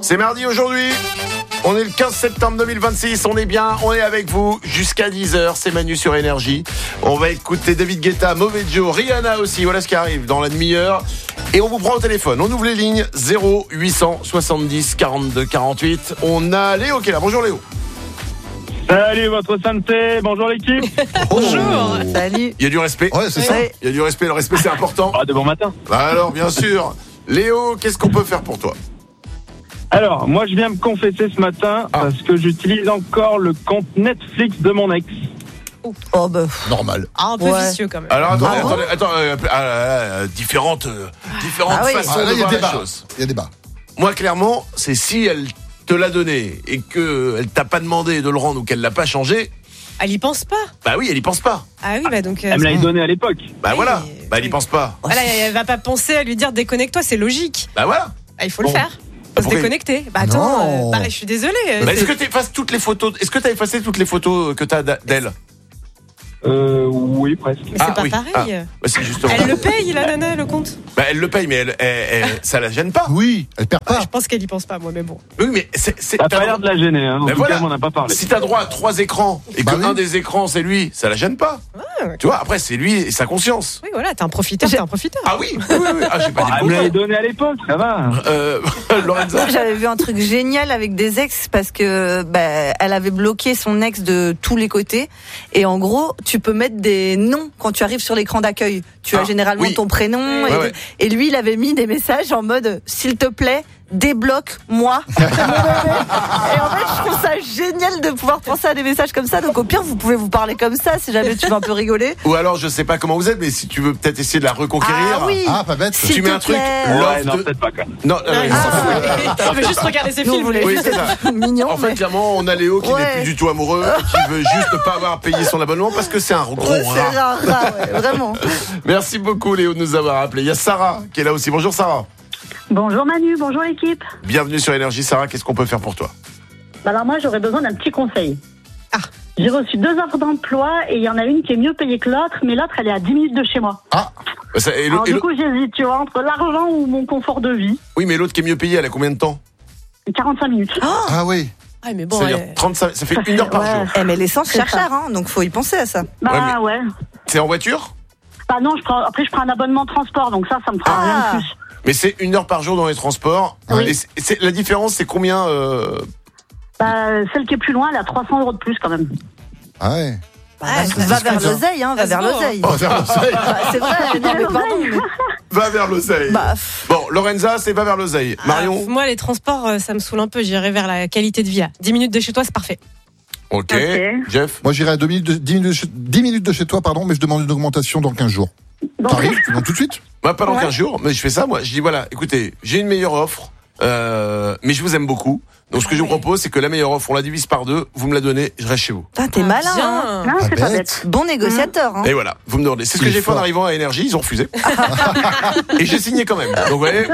C'est mardi aujourd'hui. On est le 15 septembre 2026, on est bien, on est avec vous jusqu'à 10h, c'est Manu sur Énergie. On va écouter David Guetta, Mauvais Joe, Rihanna aussi, voilà ce qui arrive dans la demi-heure. Et on vous prend au téléphone, on ouvre les lignes 0800 70 42 48. On a Léo qui est là, bonjour Léo. Salut votre santé, bonjour l'équipe. Bonjour. Salut. Il y a du respect. Ouais, c'est ça. Il y a du respect, le respect c'est important. Ah, de bon matin. Alors bien sûr, Léo, qu'est-ce qu'on peut faire pour toi ? Alors, moi je viens me confesser ce matin parce que j'utilise encore le compte Netflix de mon ex. Oh bah. Normal. Un peu vicieux quand même. Alors attendez, Ah bon différentes Ah oui. façons Là, de il y a voir la débat. chose. Il y a débat. Moi clairement, c'est si elle te l'a donné et qu'elle t'a pas demandé de le rendre ou qu'elle l'a pas changé, Elle y pense pas. bah oui, elle y pense pas. Ah oui, bah donc. Elle me l'avait donné à l'époque. Bah Oui, voilà, bah elle y oui. pense pas. Voilà, elle va pas penser à lui dire déconnecte-toi, c'est logique. Bah voilà. Ah, il faut le Bon. faire. Faut se Pourquoi déconnecter. Bah attends, Non. pareil, je suis désolée. Bah, est-ce que tu effaces toutes les photos ? Est-ce que tu as effacé toutes les photos que tu as d'elle ? Oui, presque. Mais c'est pas oui. pareil. Bah, c'est justement. Elle le paye, la nana, le compte. Bah, elle le paye, mais ça la gêne pas. Oui, elle perd pas. Je pense qu'elle y pense pas, moi, mais bon. Oui, mais c'est. Ça a pas l'air de la gêner, hein. En Mais tout voilà. cas, on n'en a pas parlé. Si t'as droit à 3 écrans et Bah que oui. un des écrans c'est lui, ça la gêne pas. Ouais. Tu vois, après c'est lui et sa conscience. Oui, voilà, t'es un profiteur, t'es un profiteur. Ah oui, oui. Ah, j'ai pas dit Ah, le elle me l'avait contraire. donné à l'époque, ça va. Lorenza. J'avais vu un truc génial avec des ex parce que elle avait bloqué son ex de tous les côtés et en gros tu peux mettre des noms quand tu arrives sur l'écran d'accueil. Tu as généralement oui. ton prénom Ouais. et lui il avait mis des messages en mode s'il te plaît débloque-moi. Et en fait je trouve ça génial de pouvoir penser à des messages comme ça, donc au pire vous pouvez vous parler comme ça si jamais tu veux un peu rigoler. Ou alors je sais pas comment vous êtes, mais si tu veux peut-être essayer de la reconquérir. Ah oui. Ah, pas bête. S'il Tu mets te un truc. plaît. Love Ouais, non, de- peut-être pas, quoi. Non, Je veux juste regarder ses Nous, on films. voulait Oui, juste c'est ça. être mignon. En fait, mais- clairement, on a Léo qui n'est Ouais. plus du tout amoureux, qui veut juste ne pas avoir payé son abonnement parce que c'est un gros Ouais, c'est rat. rare, ouais, vraiment. Merci beaucoup Léo de nous avoir appelé. Il y a Sarah qui est là aussi. Bonjour Sarah. Bonjour Manu, bonjour l'équipe. Bienvenue sur Énergie. Sarah, qu'est-ce qu'on peut faire pour toi ? Alors moi j'aurais besoin d'un petit conseil. Ah. J'ai reçu 2 offres d'emploi et il y en a une qui est mieux payée que l'autre, mais l'autre elle est à 10 minutes de chez moi. Alors du coup j'hésite, tu vois, entre l'argent ou mon confort de vie. Oui, mais l'autre qui est mieux payé, elle a combien de temps ? 45 minutes. Ah oui. Ah, mais bon, C'est-à-dire 35, ça fait 1 heure par Ouais. jour. Eh mais l'essence C'est cher ça. cher, hein, donc faut y penser à ça. Bah ouais. C'est en voiture ? Bah non, après je prends un abonnement de transport, donc ça me fera rien de plus. Mais c'est 1 heure par jour dans les transports. Oui. Et la différence, c'est combien Bah, celle qui est plus loin, elle a 300 € de plus quand même. Ah ouais. Va se vers discute, hein. l'oseille, hein, va Ça se vers voit, l'oseille. Oh, vers l'oseille. Bah, c'est vrai, non, mais pardon. Mais... Va vers l'oseille. Bah, Bon, Lorenza, c'est va vers l'oseille. Marion ? Moi, les transports, ça me saoule un peu. J'irai vers la qualité de vie. À 10 minutes de chez toi, c'est parfait. Ok. Ok. Jeff ? Moi, j'irai à 10 minutes de chez toi, pardon, mais je demande une augmentation dans 15 jours. Donc, T'arrives, tu demandes tout de suite. Moi, pas dans Ouais. 15 jours, mais je fais ça, moi. Je dis, voilà, écoutez, j'ai une meilleure offre, mais je vous aime beaucoup. Donc, ce que je vous propose, c'est que la meilleure offre, on la divise par 2, vous me la donnez, je reste chez vous. putain, t'es malin, hein. Bien. non, c'est Pas pas bête. bête. Bon négociateur, hein. Et voilà, vous me demandez. C'est ce que Il est j'ai fait en fort. arrivant à Énergie, ils ont refusé. Et j'ai signé quand même. Donc, vous voyez.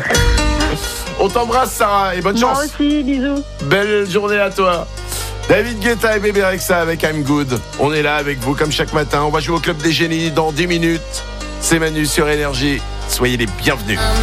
On t'embrasse, Sarah, et bonne Moi chance. aussi, bisous. Belle journée à toi. David Guetta et Bébé Rexha avec I'm Good. On est là avec vous comme chaque matin. On va jouer au Club des Génies dans 10 minutes. C'est Manu sur Énergie. Soyez les bienvenus.